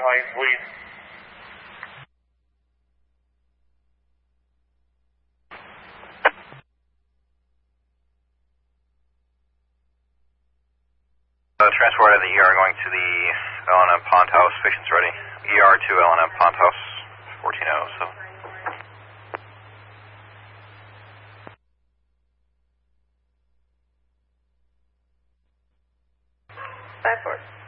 line, please. Transport of the ER going to the L&M Pond House. Patients ready. ER to L&M Pond House, 1407. 5-4.